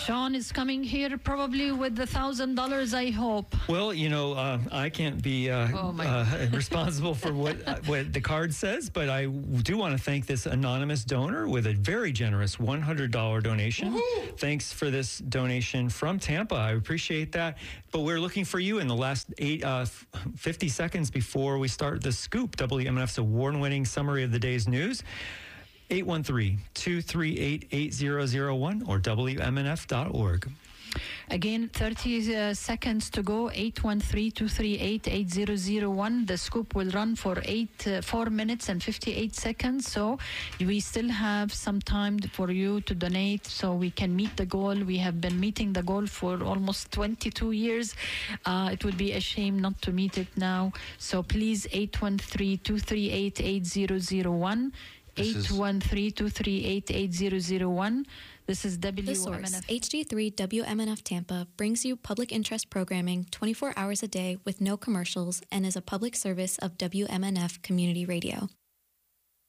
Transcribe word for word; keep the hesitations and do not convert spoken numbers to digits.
Sean is coming here probably with the thousand dollars, I hope. Well, you know, uh, I can't be uh, Oh, my uh, responsible for what uh, what the card says, but I do want to thank this anonymous donor with a very generous one hundred dollars donation. Woohoo! Thanks for this donation from Tampa. I appreciate that. But we're looking for you in the last eight, uh, fifty seconds before we start the Scoop, W M N F's award-winning summary of the day's news. eight one three, two three eight, eight zero zero one or W M N F dot org. Again, thirty uh, seconds to go. eight one three, two three eight, eight zero zero one. The Scoop will run for eight, uh, four minutes and fifty-eight seconds. So we still have some time for you to donate so we can meet the goal. We have been meeting the goal for almost twenty-two years. Uh, it would be a shame not to meet it now. So please, eight one three, two three eight, eight zero zero one. eight one three, two three eight, eight zero zero one. This is W M N F. The Source, H D three W M N F Tampa, brings you public interest programming twenty-four hours a day with no commercials and is a public service of W M N F Community Radio.